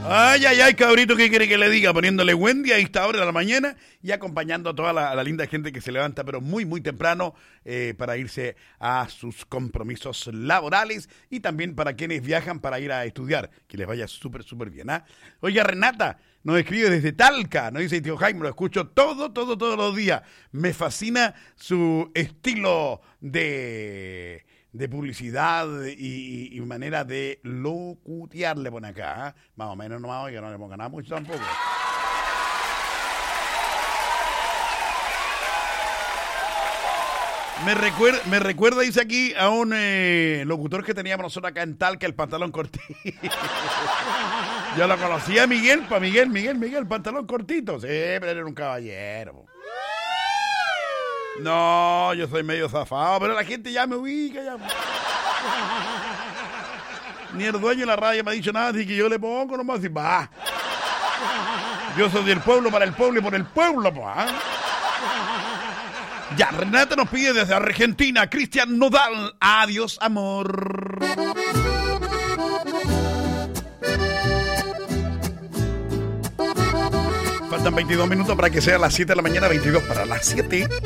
Ay, ay, ay, cabrito, ¿qué quiere que le diga? Poniéndole Wendy a esta hora de la mañana y acompañando a toda la linda gente que se levanta, pero muy, muy temprano para irse a sus compromisos laborales y también para quienes viajan para ir a estudiar. Que les vaya súper, súper bien, ¿ah? Oiga, Renata nos escribe desde Talca, nos dice, tío Jaime, lo escucho todos los días. Me fascina su estilo de publicidad y manera de locutear, le pone acá, ¿eh? Más o menos nomás, oiga, no le ponga nada mucho tampoco. Me recuerda, dice aquí, a un locutor que teníamos nosotros acá en Talca, el pantalón cortito. Yo lo conocía, Miguel, pantalón cortito. Sí, pero era un caballero. No, yo soy medio zafado, pero la gente ya me ubica. Ya. Ni el dueño de la radio me ha dicho nada, así que yo le pongo nomás y va. Yo soy del pueblo, para el pueblo y por el pueblo, pues. Ya, Renata nos pide desde Argentina, Cristian Nodal, adiós, amor. Faltan 22 minutos para que sea las 7 de la mañana, 22 para las 7.